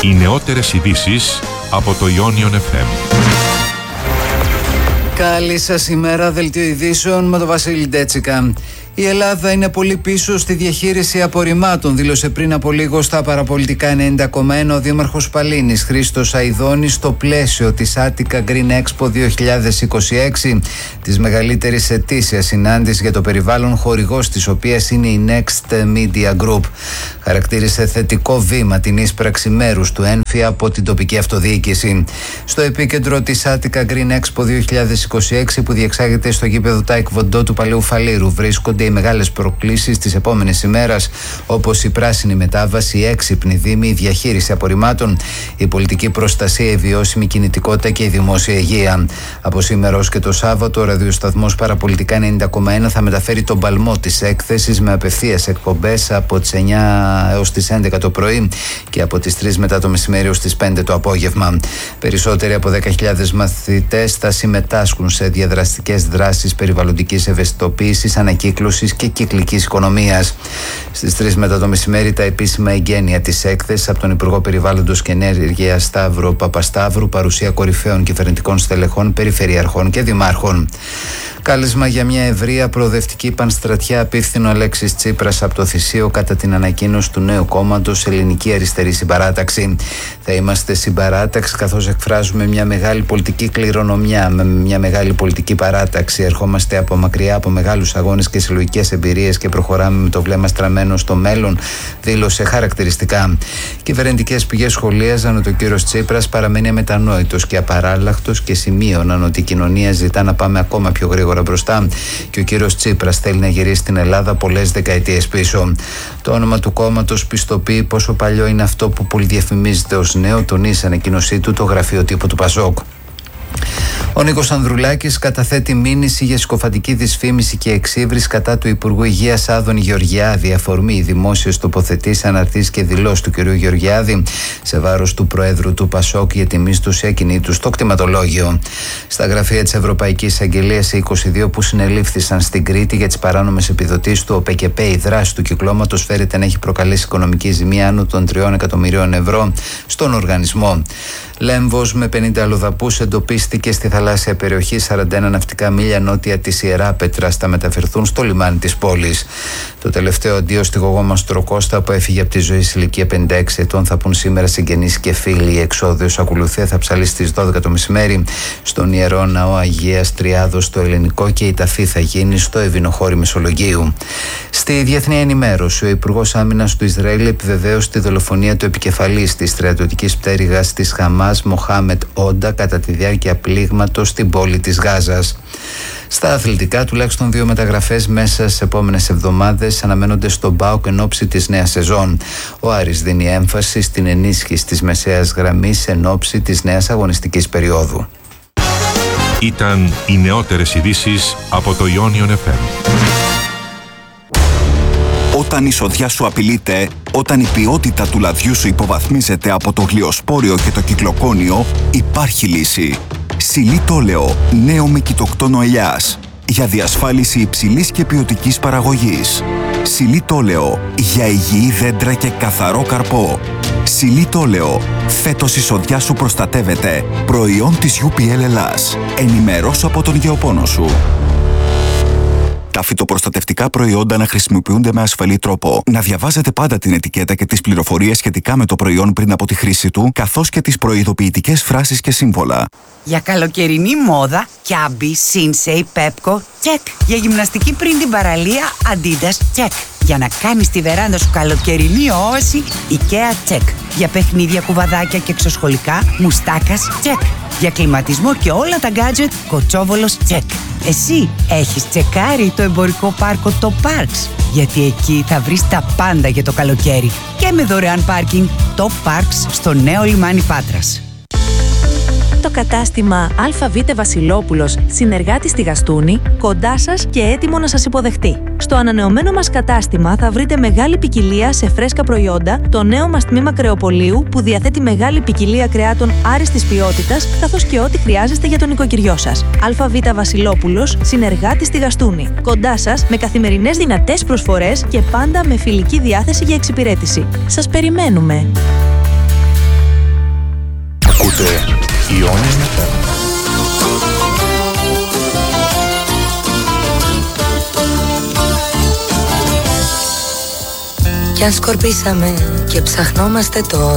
Οι νεότερες ειδήσεις από το Ionion FM. Καλή σας ημέρα, δελτίο ειδήσεων με τον Βασίλη Ντέτσικα. Η Ελλάδα είναι πολύ πίσω στη διαχείριση απορριμμάτων, δήλωσε πριν από λίγο στα παραπολιτικά 90,1 ο Δήμαρχος Παλίνης Χρήστος Αηδώνης στο πλαίσιο της Attica Green Expo 2026, της μεγαλύτερης ετήσιας συνάντησης για το περιβάλλον, χορηγός της οποίας είναι η Next Media Group. Χαρακτήρισε θετικό βήμα την ίσπραξη μέρους του ΕΝΦΙ από την τοπική αυτοδιοίκηση. Στο επίκεντρο της Attica Green Expo 2026, που διεξάγεται στο γήπεδο Τάικβοντό του Παλαιού Φαλήρου, βρίσκονται οι μεγάλες προκλήσεις της επόμενης ημέρας, όπως η πράσινη μετάβαση, η έξυπνη δήμη, η διαχείριση απορριμμάτων, η πολιτική προστασία, η βιώσιμη κινητικότητα και η δημόσια υγεία. Από σήμερα ως και το Σάββατο, ο ραδιοσταθμός Παραπολιτικά 90,1 θα μεταφέρει τον παλμό της έκθεσης με απευθείας εκπομπές από τις 9 έως τις 11 το πρωί και από τις 3 μετά το μεσημέρι έως τις 5 το απόγευμα. Περισσότεροι από 10.000 μαθητές θα συμμετάσχουν σε διαδραστικές δράσεις περιβαλλοντικής ευαισθητοποίησης, ανακύκλωσης και κυκλικής οικονομίας. Στις 3 μετά το μεσημέρι τα επίσημα εγγένεια της έκθεσης από τον Υπουργό Περιβάλλοντος και Ενέργειας Σταύρο Παπασταύρου, παρουσία κορυφαίων κυβερνητικών στελεχών, περιφερειαρχών και δημάρχων. Κάλεσμα για μια ευρεία προοδευτική πανστρατιά απίφθηνο Αλέξης Τσίπρας από το Θησίο κατά την ανακοίνωση του νέου κόμματος Ελληνική Αριστερή Συμπαράταξη. Θα είμαστε συμπαράταξη καθώς εκφράζουμε μια μεγάλη πολιτική κληρονομιά με μια μεγάλη πολιτική παράταξη. Ερχόμαστε από μακριά από μεγάλους αγώνες και συλλογικές εμπειρίες και προχωράμε με το βλέμμα στραμμένο στο μέλλον, δήλωσε χαρακτηριστικά. Κυβερνητικές πηγές σχολίαζαν ότι ο κύριος Τσίπρας παραμένει αμετανόητος και απαράλλαχτος και σημείωναν ότι η κοινωνία ζητά να πάμε ακόμα πιο γρήγορα μπροστά και ο κύριος Τσίπρας θέλει να γυρίσει στην Ελλάδα πολλές δεκαετίες πίσω. Το όνομα του κόμματος πιστοποιεί πόσο παλιό είναι αυτό που πολυδιαφημίζεται ως νέο, τονίζει σε ανακοίνωσή του το γραφείο τύπου του Πασόκ. Ο Νίκος Ανδρουλάκης καταθέτει μήνυση για συκοφαντική δυσφήμιση και εξύβριση κατά του Υπουργού Υγείας Άδωνη Γεωργιάδη, αφορμή οι δημόσιες τοποθετήσεις, αναρτήσεις και δηλώσεις του κ. Γεωργιάδη σε βάρος του Προέδρου του Πασόκ για τη μίσθωση ακινήτου στο κτηματολόγιο. Στα γραφεία της Ευρωπαϊκής Αγγελίας σε 22 που συνελήφθησαν στην Κρήτη για τις παράνομες επιδοτήσεις του ΟΠΕΚΕΠΕ, η δράση του κυκλώματος φέρεται να έχει προκαλέσει οικονομική ζημία άνω των 3 εκατομμυρίων ευρώ στον οργανισμό. Λέμβος με 50 αλλοδαπούς εντοπίστηκε στη θαλάσσια περιοχή 41 ναυτικά μίλια νότια της Ιεράπετρας. Θα μεταφερθούν στο λιμάνι της πόλης. Το τελευταίο αντίο στη γογό Μαστροκώστα που έφυγε από τη ζωή σε ηλικία 56 ετών θα πουν σήμερα συγγενείς και φίλοι. Η εξόδιος ακολουθία θα ψαλεί στις 12 το μεσημέρι στον Ιερό Ναό Αγίας Τριάδος στο Ελληνικό και η ταφή θα γίνει στο Ευηνοχώρι Μεσολογγίου. Στη διεθνή ενημέρωση, ο Υπουργός Άμυνας του Ισραήλ επιβεβαίωσε τη δολοφονία του επικεφαλής της στρατιωτικής πτέρυγας της Χαμάς, Μοχάμετ Όντα, κατά τη διάρκεια πλήγματος στην πόλη της Γάζας. Στα αθλητικά, τουλάχιστον 2 μεταγραφές μέσα στις επόμενες εβδομάδες αναμένονται στον ΠΑΟΚ εν ώψη της νέας σεζόν. Ο Άρης δίνει έμφαση στην ενίσχυση της μεσαίας γραμμής εν ώψη της νέας αγωνιστικής περίοδου. Ήταν οι νεότερες ειδήσεις από το Ionion FM. Όταν η σοδιά σου απειλείται, όταν η ποιότητα του λαδιού σου υποβαθμίζεται από το γλυοσπόριο και το κυκλοκόνιο, υπάρχει λύση. Xylitoleo, νέο με κοιτοκτόνο ελιάς, για διασφάλιση υψηλής και ποιοτικής παραγωγής. Xylitoleo, για υγιή δέντρα και καθαρό καρπό. Xylitoleo, φέτος η σοδιά σου προστατεύεται. Προϊόν της UPL Ελλάς. Ενημερώσου από τον γεωπόνο σου. Τα φυτοπροστατευτικά προϊόντα να χρησιμοποιούνται με ασφαλή τρόπο. Να διαβάζετε πάντα την ετικέτα και τις πληροφορίες σχετικά με το προϊόν πριν από τη χρήση του, καθώς και τις προειδοποιητικές φράσεις και σύμβολα. Για καλοκαιρινή μόδα, Κιάμπι, Σίνσεϊ, Πέπκο, τσεκ. Για γυμναστική πριν την παραλία, Αντίντας, τσεκ. Για να κάνεις τη βεράντα σου καλοκαιρινή όαση, IKEA, τσεκ. Για παιχνίδια, κουβαδάκια και εξωσχολικά, Μουστάκας, τσεκ. Για κλιματισμό και όλα τα γκάτζετ, Κοτσόβολος, τσεκ. Εσύ έχεις τσεκάρει το εμπορικό πάρκο το Parks? Γιατί εκεί θα βρεις τα πάντα για το καλοκαίρι και με δωρεάν πάρκινγκ το Parks στο νέο λιμάνι Πάτρας. Το κατάστημα ΑΒ Βασιλόπουλος, συνεργάτη στη Γαστούνη, κοντά σας και έτοιμο να σας υποδεχτεί. Στο ανανεωμένο μας κατάστημα θα βρείτε μεγάλη ποικιλία σε φρέσκα προϊόντα, το νέο μας τμήμα κρεοπολίου που διαθέτει μεγάλη ποικιλία κρεάτων άριστης ποιότητας, καθώς και ό,τι χρειάζεστε για τον νοικοκυριό σας. ΑΒ Βασιλόπουλος, συνεργάτη στη Γαστούνη. Κοντά σας με καθημερινές δυνατές προσφορές και πάντα με φιλική διάθεση για εξυπηρέτηση. Σας περιμένουμε! Ακούτε Ion FM. Κι αν σκορπίσαμε και ψαχνόμαστε τώρα,